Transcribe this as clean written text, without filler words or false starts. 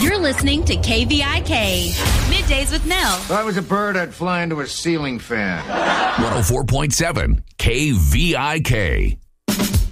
You're listening to KVIK. Middays with Mel. If I was a bird, I'd fly into a ceiling fan. 104.7 KVIK.